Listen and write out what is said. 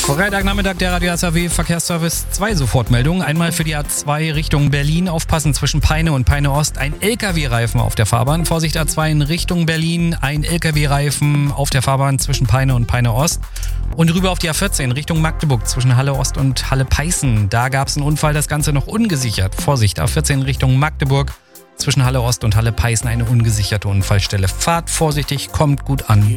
Freitagnachmittag, der Radio SAW Verkehrsservice, 2 Sofortmeldungen. Einmal für die A2 Richtung Berlin, aufpassen zwischen Peine und Peine Ost, ein LKW-Reifen auf der Fahrbahn. Vorsicht A2 in Richtung Berlin, ein LKW-Reifen auf der Fahrbahn zwischen Peine und Peine Ost. Und rüber auf die A14 Richtung Magdeburg zwischen Halle Ost und Halle Peißen. Da gab es einen Unfall, das Ganze noch ungesichert. Vorsicht, A14 Richtung Magdeburg zwischen Halle Ost und Halle Peißen eine ungesicherte Unfallstelle. Fahrt vorsichtig, kommt gut an.